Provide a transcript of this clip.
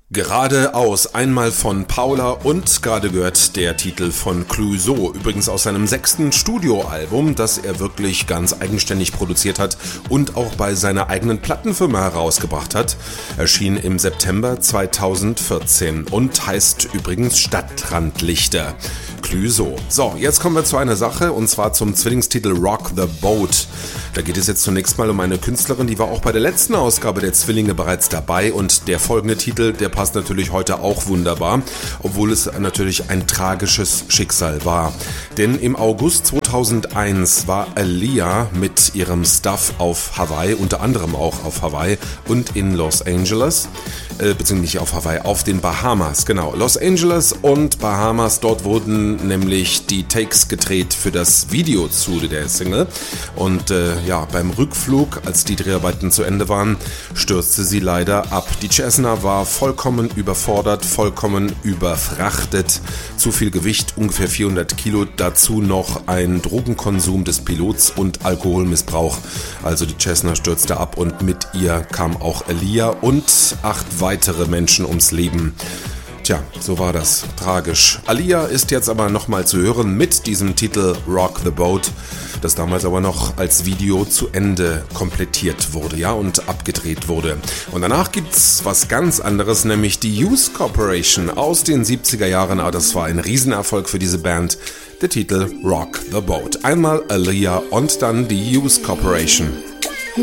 Geradeaus, einmal von Paula und gerade gehört der Titel von Clouseau, übrigens aus seinem 6. Studioalbum, das er wirklich ganz eigenständig produziert hat und auch bei seiner eigenen Plattenfirma herausgebracht hat, erschien im September 2014 und heißt übrigens Stadtrandlichter. Clouseau. So, jetzt kommen wir zu einer Sache und zwar zum Zwillingstitel Rock the Boat. Da geht es jetzt zunächst mal um eine Künstlerin, die war auch bei der letzten Ausgabe der Zwillinge bereits dabei und der folgende Titel, der passt natürlich heute auch wunderbar, obwohl es natürlich ein tragisches Schicksal war. Denn im August 2001 war Aaliyah mit ihrem Stuff auf Hawaii, unter anderem auch auf Hawaii und in Los Angeles, beziehungsweise nicht auf Hawaii, auf den Bahamas, genau. Los Angeles und Bahamas, dort wurden nämlich die Takes gedreht für das Video zu der Single und beim Rückflug, als die Dreharbeiten zu Ende waren, stürzte sie leider ab. Die Cessna war vollkommen überfordert, vollkommen überfrachtet, zu viel Gewicht, ungefähr 400 Kilo, dazu noch ein Drogenkonsum des Pilots und Alkoholmissbrauch. Also die Cessna stürzte ab und mit ihr kam auch Aaliyah und 8 weitere Menschen ums Leben. Tja, so war das. Tragisch. Aaliyah ist jetzt aber nochmal zu hören mit diesem Titel Rock the Boat, das damals aber noch als Video zu Ende komplettiert wurde, ja, und abgedreht wurde. Und danach gibt's was ganz anderes, nämlich die Youth Corporation aus den 70er Jahren. Aber das war ein Riesenerfolg für diese Band. Der Titel Rock the Boat. Einmal Aaliyah und dann die Youth Corporation.